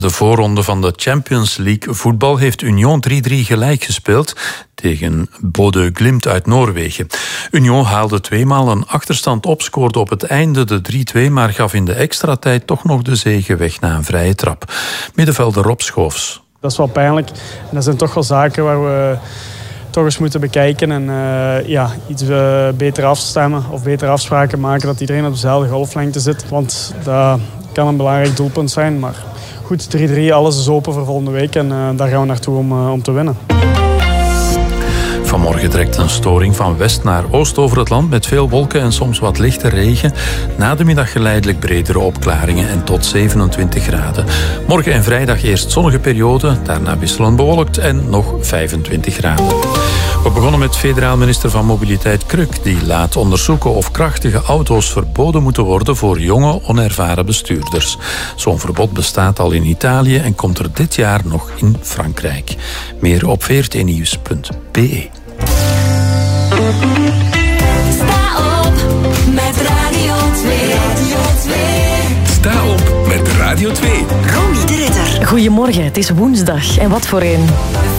De voorronde van de Champions League voetbal heeft Union 3-3 gelijk gespeeld tegen Bodø Glimt uit Noorwegen. Union haalde tweemaal een achterstand op, scoorde op het einde de 3-2, maar gaf in de extra tijd toch nog de zege weg na een vrije trap. Middenvelder Rob Schoofs. Dat is wel pijnlijk. En dat zijn toch wel zaken waar we toch eens moeten bekijken en iets beter afstemmen of betere afspraken maken, dat iedereen op dezelfde golflengte zit. Want dat kan een belangrijk doelpunt zijn, maar goed, 3-3, alles is open voor volgende week en daar gaan we naartoe om te winnen. Vanmorgen trekt een storing van west naar oost over het land met veel wolken en soms wat lichte regen. Na de middag geleidelijk bredere opklaringen en tot 27 graden. Morgen en vrijdag eerst zonnige periode, daarna wisselend bewolkt en nog 25 graden. We begonnen met federaal minister van Mobiliteit Kruk. Die laat onderzoeken of krachtige auto's verboden moeten worden voor jonge, onervaren bestuurders. Zo'n verbod bestaat al in Italië en komt er dit jaar nog in Frankrijk. Meer op vrtnieuws.be. Sta op met Radio 2. Sta op met Radio 2. Romy de Ridder. Goedemorgen, het is woensdag. En wat voor een?